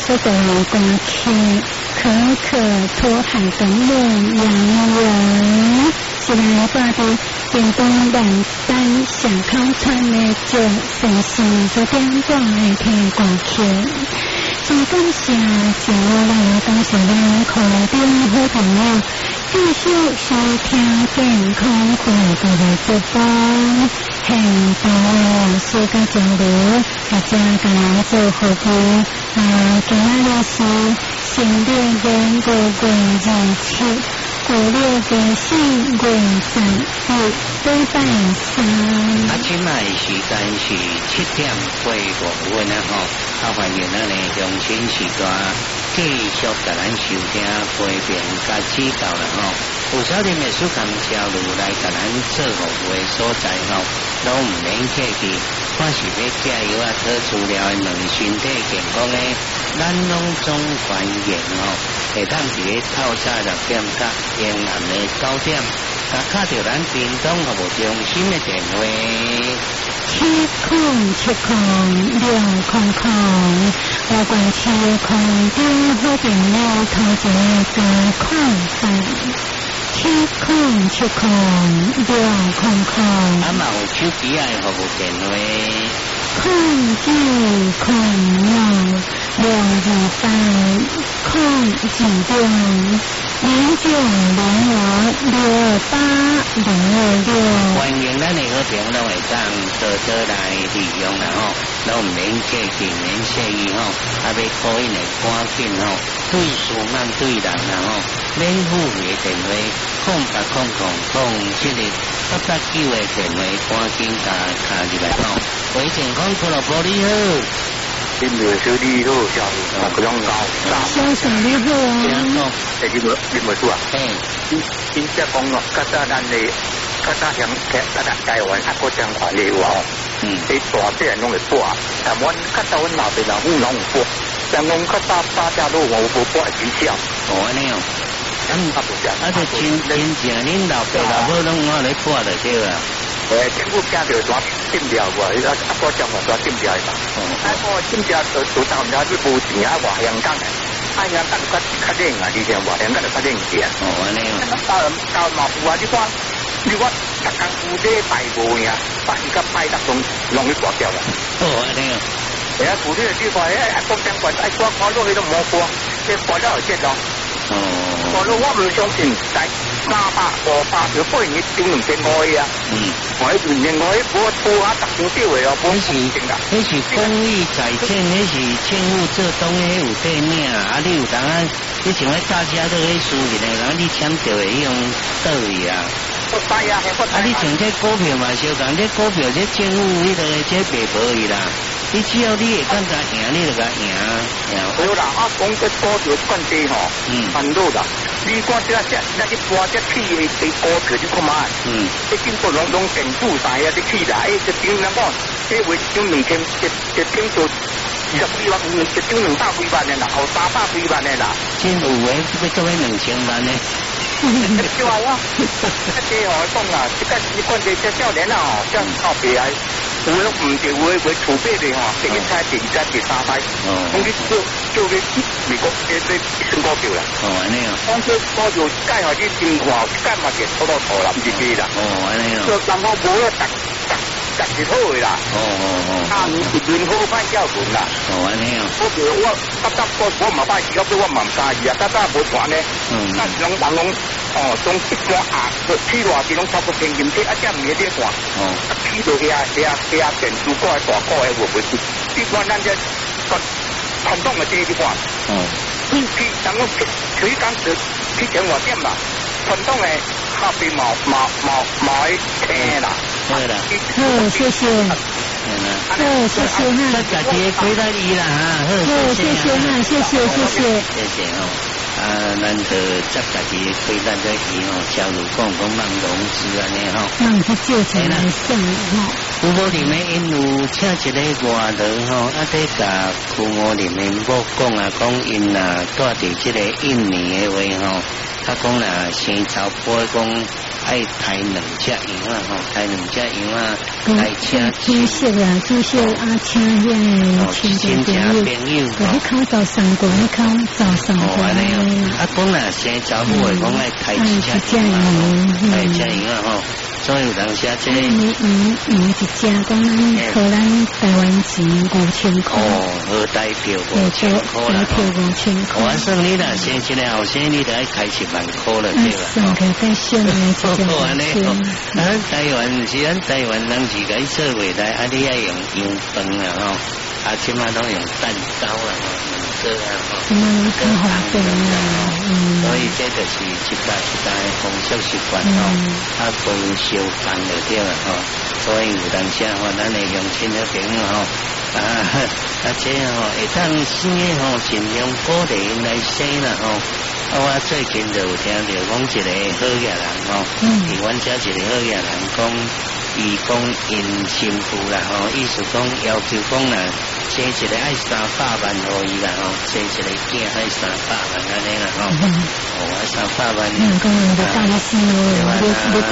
这个歌曲可可托海的牧羊人，是来挂的电动两单小靠穿的就神仙做点歌的听歌曲。真感谢节目来感谢咱口边好朋友继续收听健康快乐的直播，很多的世界交流，大家跟咱做好朋。今日是新历的5月27，旧历的4月31，礼拜三。 今卖时间是7点45分欢迎咱的乡亲时段继续甲咱收听批评甲指导啦有少年的苏康交流来甲咱做服务的所在拢唔免客气，看是要加油讨资料的两身体健康的，咱拢总欢迎会当伫咧透早6点甲阴暗的9点，卡着咱屏东服务中心的电话。 7070600，我管区空中好朋友头前加快饭，7070600。 嘛有手机的服务电话，0902026806，欢迎咱的好朋友拢会当多来利用啦拢唔免客气，免谢意要call in的赶紧对事慢对人啦免付费的电话0800078889的电话，赶紧卡入来为健康俱乐部你好。 今日小你好，小种高， 小小你好啊！ 你冇错啊？真正讲咯，较早咱的较早乡台湾个种款的有你大自然拢会播，但阮较早阮老爸老母拢有播，但阮较早大家都无播很少。 安尼就真正恁老爸老母拢我咧播就对啦。 政府家就抓禁掉个，个种抓禁掉个。个禁掉就到人家是无钱外香港的，香港较冷啊，你听外香港就较冷些。 安尼到嘛有啊，你看，你我逐工有这拜无呀，拜甲拜得拢去挂掉啦。 安尼古这句话，国相关，挂落去都冇挂，这挂了就咯。挂了我唔相信，在300、500，就不然你丢2500啊。我2500，我拖下10张表的不是真噶。 那是公益财产，那是政府做东西有地名你有当你像喺大家都喺输入的，你签到的用倒位啊。你像这股票嘛，相同，这股票这政府迄个这卖无去啦。你只要你会感觉赢，你就甲赢。 对啦，讲这股票管地很多啦。你看这去播这企业的股票，你看嘛，这经过拢电子啥呀，你起来，这顶人讲，这为顶2000，这顶做20几万，这顶200几万的啦，后300几万的啦。 真有诶，要做2000万呢。 对啊，这讲啦，这个你看这少年啊，这靠别来。有的唔对，有的储备的第一胎、第二胎、第三胎，讲去做美国这升股票啦。 安尼讲这股票介下去真话，介嘛就拖到头啦，唔是假啦。 安尼人家无咧值是好的啦。轮好歹叫轮啦。 安尼我我嘛歹事，我嘛唔介意啊，早无传呢。但是人拢从一般起偌是拢超过1000斤，这只唔会点看。起到遐电子股大股的会去，你看咱这传统的这一款，去人讲去讲去前外点啦，传统的下边冇听啦。 对啦， 谢谢。谢谢哈。 这家己亏到你啦哈， 谢谢哈，谢谢。 谢谢咱就接家己对咱这鱼哦，假如讲网融资安尼吼， 去借钱来算吼。 古屋里面因有请一个外劳吼，在甲古屋里面某讲因带伫这个印尼的话吼，他讲生草坡讲。爱抬2只羊抬2只羊来请主席请亲戚朋友，你口走上过，你口走上过讲生查某的讲爱抬1只羊所以有当时这一只讲可能台湾钱5000块好代表5000块啦 ，5000块。 我算你啦，生一个后生你就要开10万块了，对吧？ 算起再少安尼台湾是咱台湾人自己做袂来，你要用油饭起码都用蛋糕啦这更方便所以这就是一家的风俗习惯不相同就对了所以有当时咱的乡亲的朋友这会当生的尽量鼓励因来生啦我最近就有听到讲一个好野人伫阮遮一个好野人讲，伊讲因媳妇啦意思讲要求讲生一个爱300万互伊啦生一个囝爱300万安尼啦300万。 讲你的大意思你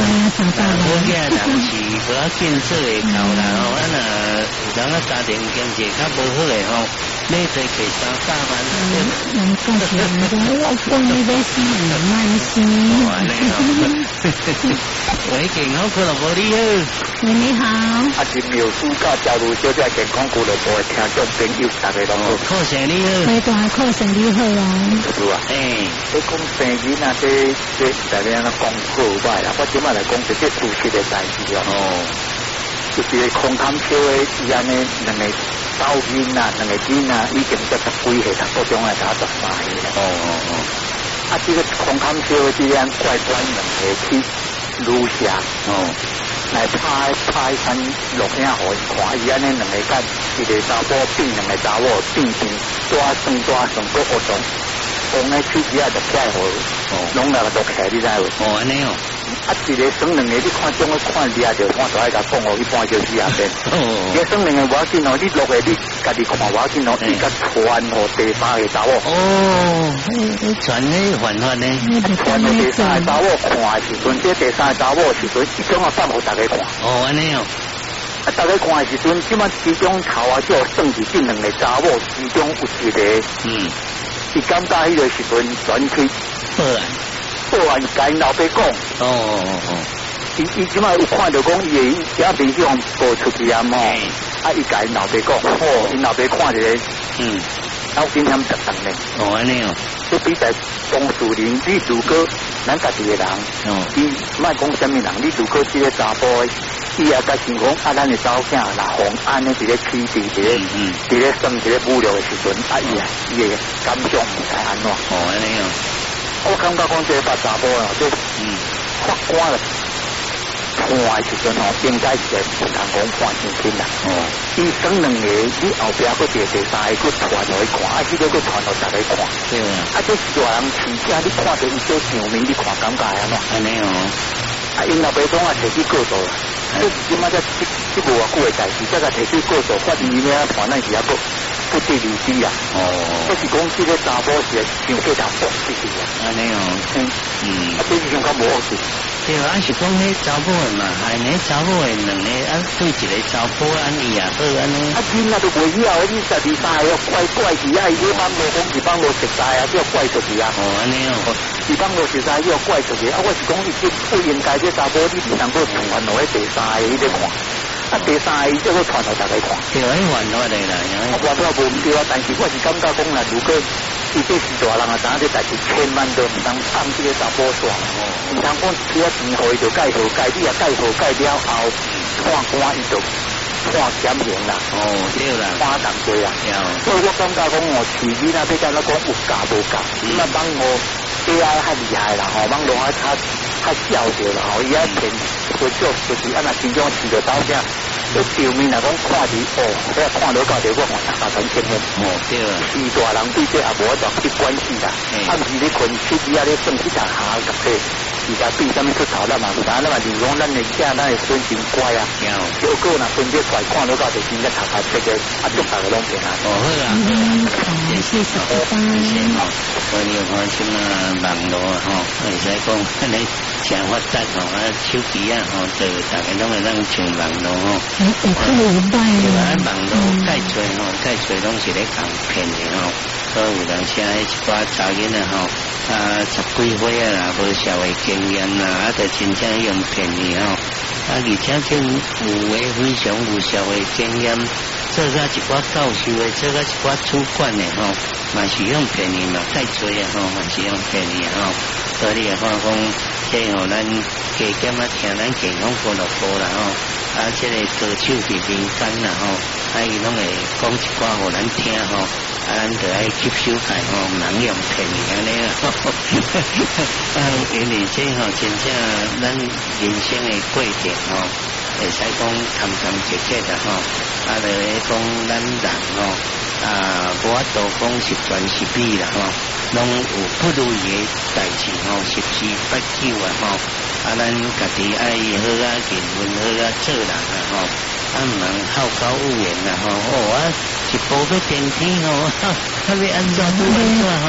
300万。 好野人是不要建设会够啦有当家庭经济较无好的你再给300万， 人讲起来我讲你在心里慢心。 喂，健康俱乐部你好。 喂，你好。 是苗书甲加入小姐健康俱乐部的听众朋友，大家都好。 靠生你好。 回大靠生你好咯。 是啊。你讲生日这大家讲好歹啦，我今仔来讲一个事实的代志就是空潭桥的伊安尼2个dau囡2个囡已经才10几岁，各种来打13岁啦。这个空潭桥的这样怪2个去撸下来拍山录影互伊看，伊安尼2个甲一个查甫变2个查某变成大算搁活动，讲咧手机就起来拢来录起来，你知无？ 安尼一个生2个，你看中看掠着，看就爱甲讲一般就是下边。一个生2个无要紧你录的你家己看无要紧伊甲传互第3个查某。 传咧传法呢？ 传互第3个查某看的时阵，这第3个查某的时阵，伊种放互大家看。 安尼大家看的时阵，即摆其中头就算是这2个查某，其中有一个，伊感觉迄个时阵转去报案甲因老爸讲，伊即摆有看到讲伊的家面向报出去伊甲因老爸讲，因老爸看一个，然后今天特等咧， 安尼这比在公树林，你如果咱家己的人，伊莫讲什么人，你如果这个查甫的，伊也甲想讲咱的查某囝若红安尼一个起地，一个生一个母料的时阵，伊的感想唔知安怎？ 安尼我感觉讲这个查甫这法官了。看的时阵应该是不通讲判真轻啦。伊生2个，你后壁搁第3个搁传落去看，这个搁传落大家看。 对这是大人饲者，你看到伊这上面，你看感觉安怎？ 安尼因老爸总提去告诉啦，这即马这无偌久的代志，这个提去告诉，法院里面判咱是还搁不得而知啊。就是讲这个查甫是上过头搏出去啊。 安尼这是上较无好事。 对是讲迄查某的嘛，安尼查某的2个对一个查甫伊也好安尼。 囡仔都袂晓，你12、13个怪去伊帮无讲是帮无熟悉叫怪出去安尼是帮无熟悉叫怪出去我是讲伊不应该这查甫你不能够传落去第3个伊咧看，第3个伊再搁传落大家看。 对，迄传落来啦， 我无唔对但是我是感觉讲啦，如果伊这是大人知影这代志，千万都唔通放这个查甫线唔通讲一钱互伊就介好介，你也介好介了后，判官伊就判减刑啦。 对啦， 判重罪啦。所以我感觉讲饲囡仔要敢若讲有教无教，咁网络 AI 较厉害啦，网络较少着啦，伊爱骗回做就是按那金钟市的刀下，这表面来讲看住哦，我看到到这个大成天天， 对啊， 是大人对这也无大去关系啦，啊，不是你困七时啊，你算一下下个体。而家比什么出头，咱嘛唔知，咱嘛就讲咱的囝，咱的孙真乖啊。结果若分别出来看到到就真正头头切个，啊，足大个拢平啊。 好啊， 谢谢师傅。 谢谢哈。我哋看什么网络吼，会使讲你想发达吼，啊手机啊吼，就大家拢会当上网络吼。网络介侪吼，介侪拢是咧讲骗的吼。所以有当时一寡查囡仔吼，十几岁啊啦，无社会经验啦，啊，就真正用骗你吼，啊，而且更有诶非常有社会经验，做甲一寡教授诶，做甲一寡主管诶吼，嘛是用骗你嘛，介侪啊吼，嘛是用骗你吼，所以你会看讲，即吼咱加减啊听咱健康俱乐部啦吼，啊，即个歌手伫民间啦吼，啊，伊拢会讲一寡互咱听吼。咱就爱吸收开吼，唔能用骗你安尼啊！因为这吼真正咱人生的过程吼，会使讲坎坎坷坷的吼，啊，就讲咱人吼无法度讲是全是美啦吼，拢有不如意的代志吼，十之八九啊吼，啊，咱家己爱好啊，认份好啊，做人啊吼。啊，唔能好高骛远啦吼！哦，啊，一步要电梯吼，特别安怎都安怎吼？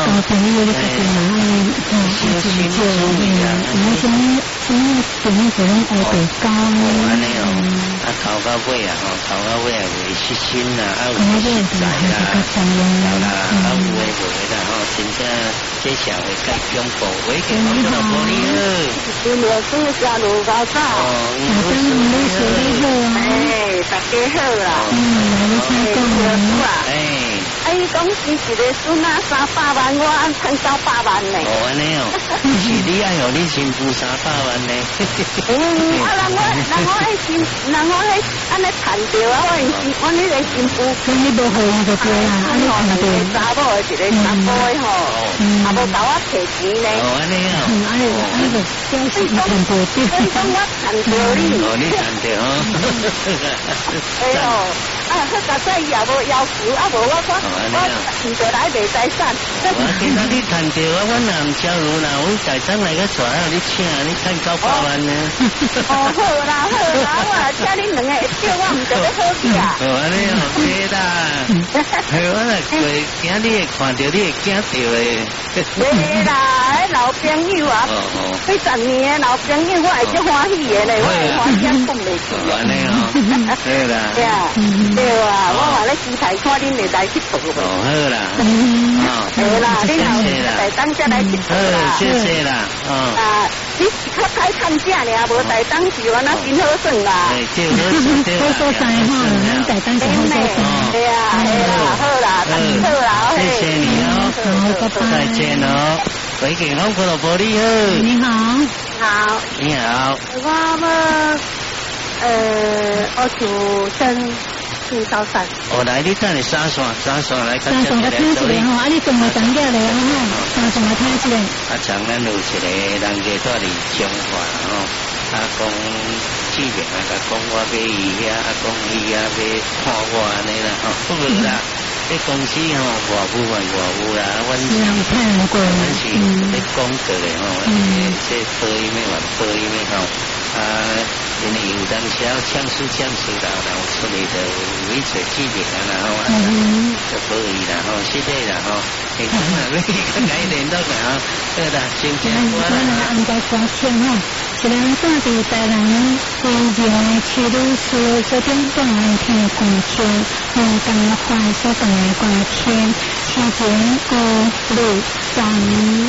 小心注意啊！ 什么电梯可能爱地高安尼哦，啊，头到尾啊吼，头到尾啊会失心啦，啊有实在啦，啊有诶无诶啦吼，真正这社会该拥抱，为健康到玻璃好。 今日是加入高照。大家好啦，伊讲伊一个孙啊300万，我按趁900万呢。 哦，安尼哦，是你爱互你媳妇300万呢。 人我安尼赚着啊，我那个媳妇， 你无好伊就对啦，安尼赚着。 查某一个查甫的吼，也无甲我摕钱呢。 哦，安尼哦， 安尼就表示伊赚着对。 所以讲我赚着你。 哦，你赚着哦。 哎呦，迄个仔伊也无要求，啊无我唔着来卖财产。 我今仔你赚着啊，我若唔招如啦，我财产来个带啊，你请你赚900万呢。 哦，好啦，我请恁两个叫我唔着要好去啊。 哦，安尼哦，对啦。系我若过惊你会看到，你会惊到诶。 对啦，迄老朋友啊，10年的老朋友，我会足欢喜的咧，我会欢喜讲袂去。 安尼哦，对啦。 对啊，对啊，我话咧期待看恁会来佚佗无？ 哦，好啦， 对啦，恁后来当才来佚佗啦。 谢谢啦， 你较歹看正尔，无台当时我那真好耍啦。 对，好所在吼，咱台当时好所在。 对啊，好啦，好啦， 谢谢你哦，再见哦，喂，健康俱乐部你好。 你好。 好。 你好。 我就先去招山。 我来，你等下沙线来， 沙线个听一个吼，啊，你动来等下来吼，沙线个听一个。 啊，像咱有一个人家住伫中华吼，啊讲志明啊，讲我买伊遐，啊讲伊遐要看我安尼啦，吼，无啦。这公司吼外务啦，阮是咧广告的吼，这播音的嘛播音的吼，因为有当时要呛死啦，然后出来就为做志明啊，然后就可以啦，吼，是的啦，吼，你看啊，你看改练到个啊，对啦，真正我啦， 安排歌唱吼，一人带着台南温柔的曲路书，这边当然听歌唱，用刚换所讲的歌唱，期间歌路上。